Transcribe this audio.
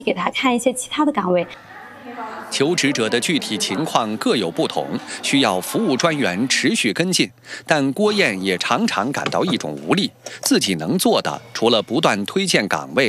给他看一些其他的岗位。 求职者的具体情况各有不同，需要服务专员持续跟进。但郭燕也常常感到一种无力，自己能做的除了不断推荐岗位，